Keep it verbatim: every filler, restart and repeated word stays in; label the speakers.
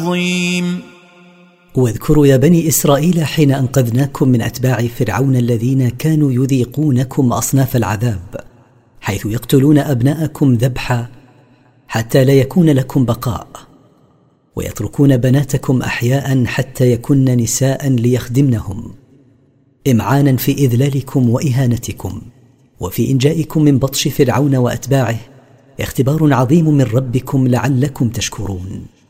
Speaker 1: عظيم.
Speaker 2: واذكروا يا بني إسرائيل حين أنقذناكم من أتباع فرعون الذين كانوا يذيقونكم أصناف العذاب، حيث يقتلون أبناءكم ذبحا حتى لا يكون لكم بقاء، ويتركون بناتكم أحياء حتى يكن نساء ليخدمنهم، إمعانا في إذلالكم وإهانتكم، وفي إنجائكم من بطش فرعون وأتباعه اختبار عظيم من ربكم لعلكم تشكرون.